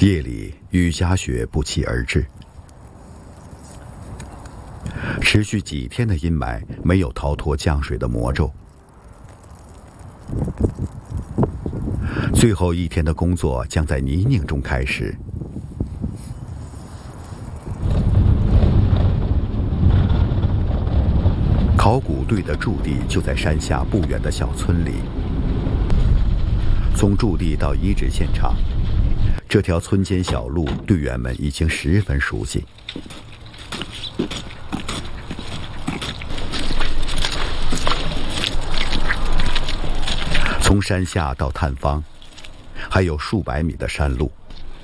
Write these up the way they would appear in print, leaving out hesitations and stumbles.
夜里雨夹雪不期而至，持续几天的阴霾没有逃脱降水的魔咒。最后一天的工作将在泥泞中开始。考古队的驻地就在山下不远的小村里。从驻地到遗址现场，这条村间小路，队员们已经十分熟悉。从山下到探方，还有数百米的山路。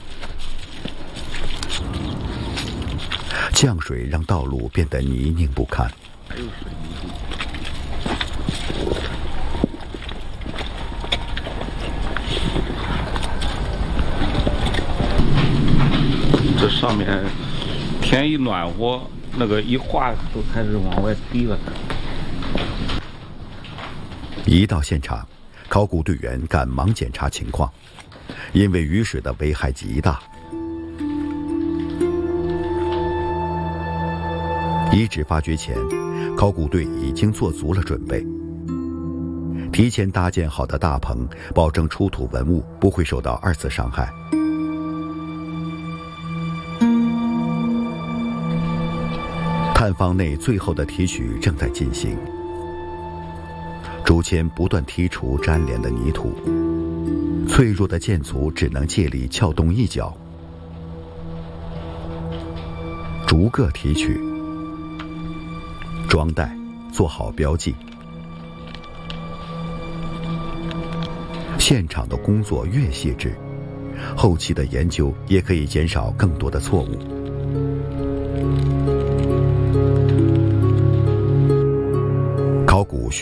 降水让道路变得泥泞不堪。 这上面天一暖和，那个一化都开始往外滴了。 一到现场，考古队员赶忙检查情况，因为雨水的危害极大。遗址发掘前，考古队已经做足了准备，提前搭建好的大棚，保证出土文物不会受到二次伤害。探方内最后的提取正在进行，竹签不断剔除粘连的泥土，脆弱的箭锄只能借力撬动一角，逐个提取，装袋，做好标记。现场的工作越细致，后期的研究也可以减少更多的错误。考古